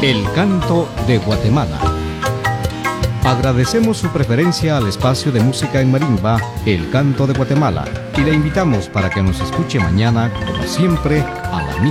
El canto de Guatemala. Agradecemos su preferencia al espacio de música en marimba, El Canto de Guatemala, y le invitamos para que nos escuche mañana, como siempre, a la misma